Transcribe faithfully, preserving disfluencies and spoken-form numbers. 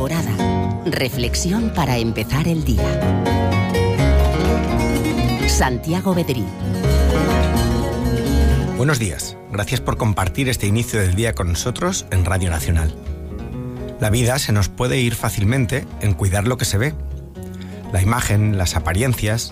Alborada. Reflexión para empezar el día. Santiago Bedrí. Buenos días. Gracias por compartir este inicio del día con nosotros en Radio Nacional. La vida se nos puede ir fácilmente en cuidar lo que se ve. La imagen, las apariencias,